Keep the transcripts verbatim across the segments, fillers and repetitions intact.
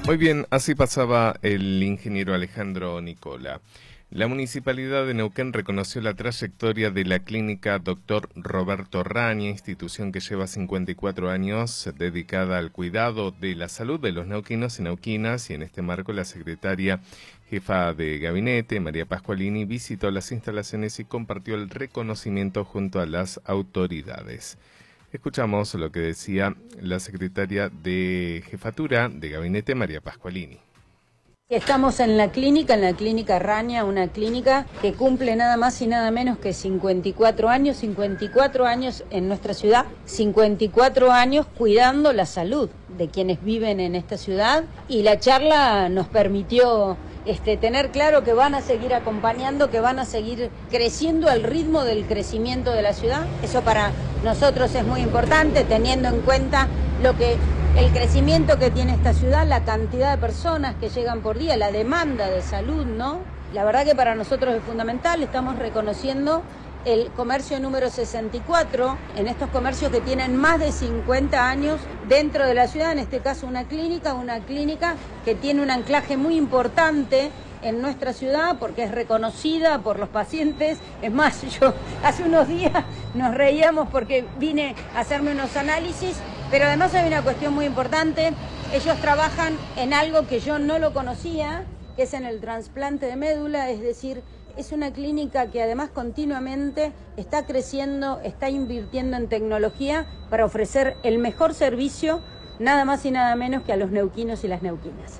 Muy bien, así pasaba el ingeniero Alejandro Nicola. La Municipalidad de Neuquén reconoció la trayectoria de la clínica doctor Roberto Raña, institución que lleva cincuenta y cuatro años dedicada al cuidado de la salud de los neuquinos y neuquinas, y en este marco la secretaria jefa de gabinete, María Pascualini, visitó las instalaciones y compartió el reconocimiento junto a las autoridades. Escuchamos lo que decía la secretaria de Jefatura de Gabinete, María Pascualini. Estamos en la clínica, en la clínica Raña, una clínica que cumple nada más y nada menos que cincuenta y cuatro años, cincuenta y cuatro años en nuestra ciudad, cincuenta y cuatro años cuidando la salud de quienes viven en esta ciudad, y la charla nos permitió este, tener claro que van a seguir acompañando, que van a seguir creciendo al ritmo del crecimiento de la ciudad. Eso para nosotros es muy importante, teniendo en cuenta lo que el crecimiento que tiene esta ciudad, la cantidad de personas que llegan por día, la demanda de salud, ¿no? La verdad que para nosotros es fundamental. Estamos reconociendo el comercio número sesenta y cuatro, en estos comercios que tienen más de cincuenta años dentro de la ciudad, en este caso una clínica, una clínica que tiene un anclaje muy importante en nuestra ciudad porque es reconocida por los pacientes. Es más, yo hace unos días nos reíamos porque vine a hacerme unos análisis, pero además hay una cuestión muy importante. Ellos trabajan en algo que yo no lo conocía, que es en el trasplante de médula, es decir, es una clínica que además continuamente está creciendo, está invirtiendo en tecnología para ofrecer el mejor servicio, nada más y nada menos que a los neuquinos y las neuquinas.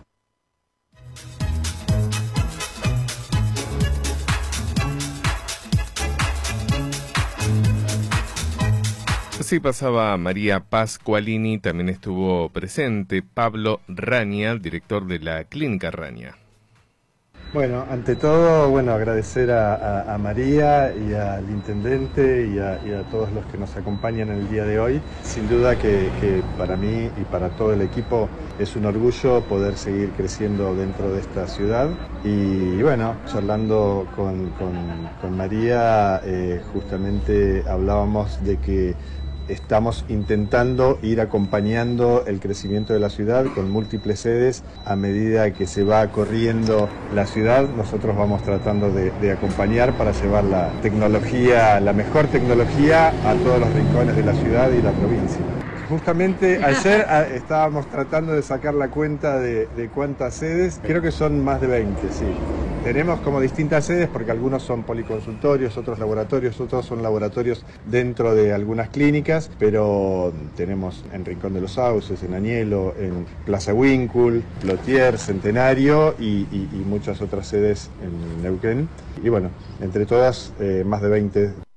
Así pasaba María Pascualini, también estuvo presente Pablo Raña, el director de la clínica Raña. Bueno, ante todo, bueno, agradecer a, a, a María y al intendente y a, y a todos los que nos acompañan el día de hoy. Sin duda que, que para mí y para todo el equipo es un orgullo poder seguir creciendo dentro de esta ciudad. Y bueno, charlando con, con, con María, eh, justamente hablábamos de que estamos intentando ir acompañando el crecimiento de la ciudad con múltiples sedes. A medida que se va corriendo la ciudad, nosotros vamos tratando de, de acompañar para llevar la tecnología, la mejor tecnología a todos los rincones de la ciudad y la provincia. Justamente ayer estábamos tratando de sacar la cuenta de, de cuántas sedes, creo que son más de veinte, sí. Tenemos como distintas sedes porque algunos son policonsultorios, otros laboratorios, otros son laboratorios dentro de algunas clínicas, pero tenemos en Rincón de los Sauces, en Añelo, en Plaza Winkul, Plotier, Centenario y, y, y muchas otras sedes en Neuquén. Y bueno, entre todas, eh, más de veinte.